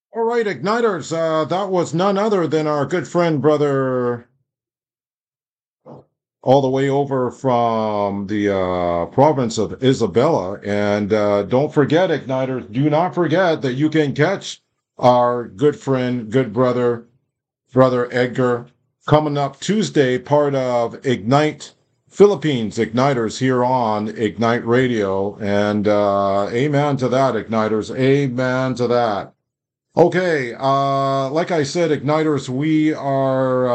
All right, Igniters, that was none other than our good friend, brother, all the way over from the province of Isabella. And don't forget, Igniters, do not forget that you can catch our good friend, good brother Edgar, coming up Tuesday, part of Ignite Philippines Igniters here on Ignite Radio. And amen to that, Igniters. Amen to that. Okay, like I said, Igniters, we are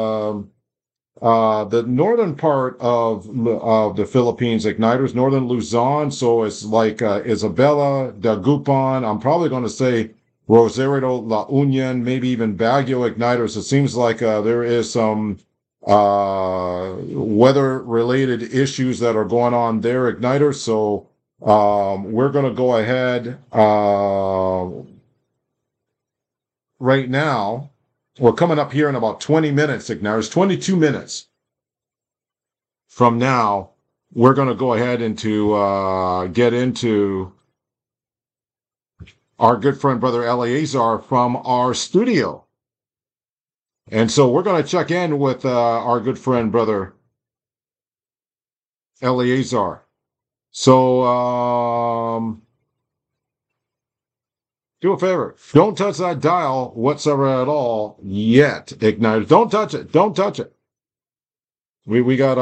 the northern part of the Philippines, Igniters, northern Luzon. So it's like Isabela, Dagupan. I'm probably going to say Rosario, La Union, maybe even Baguio, Igniters. It seems like there is some weather-related issues that are going on there, Igniters. So we're going to go ahead. Right now, we're coming up here in about 20 minutes, Ignatius, 22 minutes from now. We're going to go ahead and to get into our good friend, Brother Eleazar, from our studio. And so we're going to check in with our good friend, Brother Eleazar. So do a favor. Don't touch that dial whatsoever at all yet, Ignite. Don't touch it. Don't touch it. We got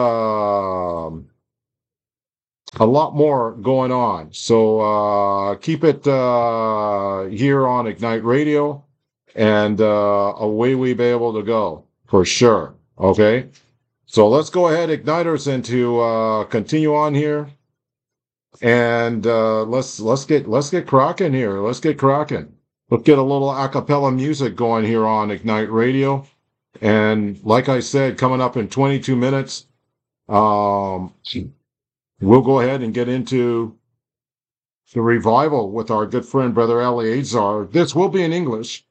a lot more going on. So keep it here on Ignite Radio, and away we be able to go for sure. Okay. So let's go ahead, Igniters, and to continue on here. And let's get cracking here. Let's get cracking. Let's get a little a cappella music going here on Ignite Radio. And like I said, coming up in 22 minutes, we'll go ahead and get into the revival with our good friend, Brother Eleazar. This will be in English.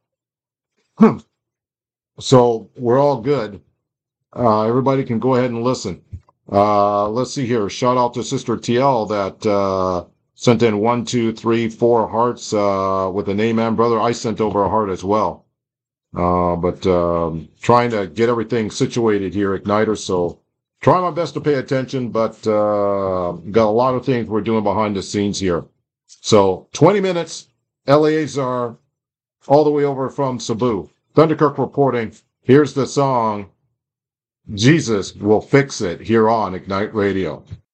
So we're all good. Everybody can go ahead and listen. Let's see here. Shout out to Sister TL that sent in 1, 2, 3, 4 hearts with an amen, brother. I sent over a heart as well. But trying to get everything situated here, Igniter. So trying my best to pay attention, but got a lot of things we're doing behind the scenes here. So 20 minutes, Eleazar, all the way over from Cebu. Thunderkirk reporting. Here's the song, Jesus Will Fix It, here on Ignite Radio.